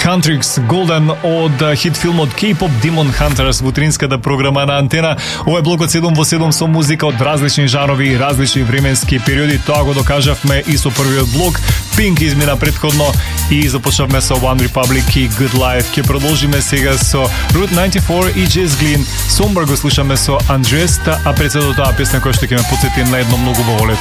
Huntrix Golden од хит филмот K-pop Demon Hunters во утринската програма на Антена. Ова е блокот 7 во 7 со музика од различни жанрови и различни временски периоди. Тоа го докажавме и со првиот блок. Pink измина претходно и започнавме со One Republic и Good Life. Ке продолжиме сега со Route 94 и Jess Glynn. Somber го слушаме со Undressed, а пред се до тоа песна која што ќе ме подсети на едно многу убаво лето.